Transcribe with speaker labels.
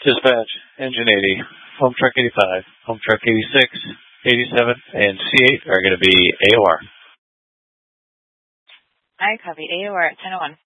Speaker 1: Dispatch, Engine 80, Home Truck 85, Home Truck 86, 87, and C8 are going to be AOR.
Speaker 2: I copy AOR at 10:01.